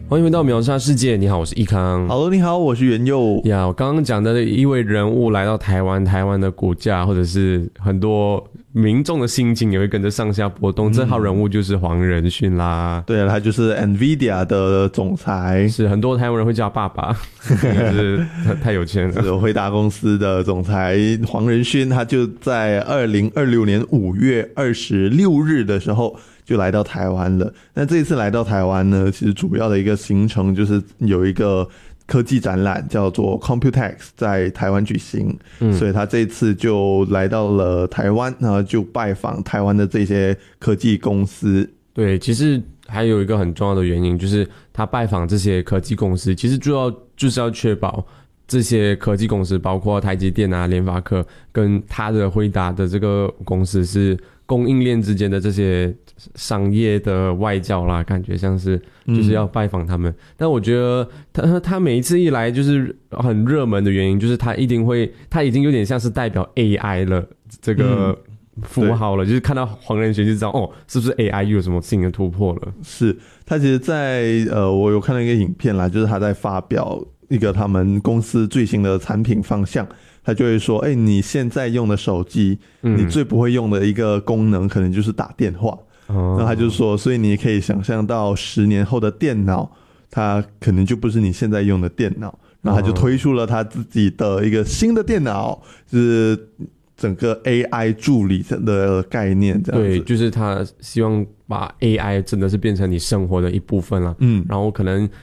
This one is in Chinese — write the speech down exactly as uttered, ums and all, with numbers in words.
欢迎回到秒杀世界，你好，我是易康。 Hello， 你好，我是元佑。 呀，我刚刚讲的一位人物来到台湾，台湾的股价或者是很多民众的心情也会跟着上下波动。嗯、这号人物就是黄仁勋啦。 对，他就是 NVIDIA 的总裁， 是很多台湾人会叫他爸爸，就是他太有钱了。 是辉达公司的总裁黄仁勋，他就在二零二六年五月二十六日的时候就来到台湾了。那这一次来到台湾呢，其实主要的一个行程就是有一个科技展览叫做 Computex 在台湾举行、嗯、所以他这一次就来到了台湾，然后就拜访台湾的这些科技公司。 对，其实还有一个很重要的原因，就是他拜访这些科技公司，其实主要就是要确保这些科技公司，包括台积电啊、联发科跟他的辉达的这个公司是供应链之间的这些商业的外交啦，感觉像是就是要拜访他们、嗯、但我觉得他他每一次一来就是很热门的原因，就是他一定会他已经有点像是代表 A I 了这个符号了、嗯、就是看到黄仁勋就知道哦，是不是 A I 又有什么新的突破了。 是他其实在呃，我有看到一个影片啦，就是他在发表一个他们公司最新的产品方向，他就会说，哎、欸，你现在用的手机、嗯，你最不会用的一个功能可能就是打电话。哦、然后他就说，所以你可以想象到十年后的电脑，它可能就不是你现在用的电脑。然后他就推出了他自己的一个新的电脑，就是整个 A I 助理的概念这样子。 对，就是他希望把 A I 真的是变成你生活的一部分了。嗯，然后可能